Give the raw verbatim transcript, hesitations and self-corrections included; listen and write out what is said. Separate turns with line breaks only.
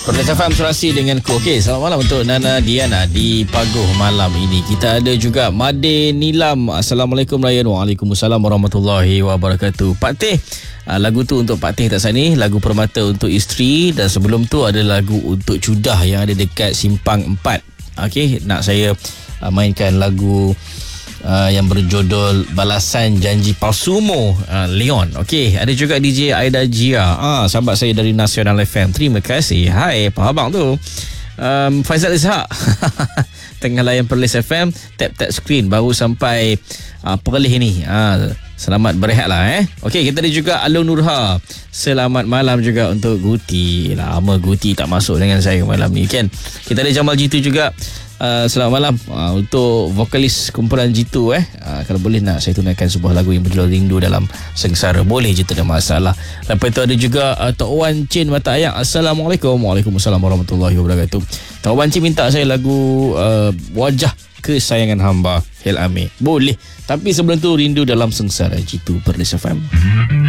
Perlis F M Serasi dengan ku. Okey, selamat malam untuk Nana Diana di Paguh malam ini. Kita ada juga Made Nilam. Assalamualaikum Ryan. Waalaikumsalam warahmatullahi wabarakatuh. Pak Teh, lagu tu untuk Pak Teh tak sani, lagu Permata untuk isteri, dan sebelum tu ada lagu untuk Cudah yang ada dekat Simpang empat. Okey, nak saya mainkan lagu Uh, yang berjudul Balasan Janji Palsumu, uh, Leon. Okey, ada juga D J Aida Jia, ah, sahabat saya dari Nasional F M. Terima kasih. Hai, apa abang tu? Um, Faizal Ishak tengah layan Perlis F M, tap-tap screen baru sampai uh, Perlis ni. Uh, selamat berehat lah eh. Okey, kita ada juga Alung Nurha. Selamat malam juga untuk Guti. Lama Guti tak masuk dengan saya malam ni kan. Kita ada Jamal Jitu juga. Uh, selamat malam uh, untuk vokalis kumpulan Jitu eh. Uh, kalau boleh nak saya tunaikan sebuah lagu yang berjudul Rindu Dalam Sengsara. Boleh je, tak ada masalah. Lepas itu ada juga uh, Tok Wan Chin Mata Ayak. Assalamualaikum. Waalaikumsalam warahmatullahi wabarakatuh. Tok Wan Chin minta saya lagu uh, Wajah Kesayangan Hamba, Hel Amir. Boleh. Tapi sebelum tu Rindu Dalam Sengsara, Jitu Perlis F M.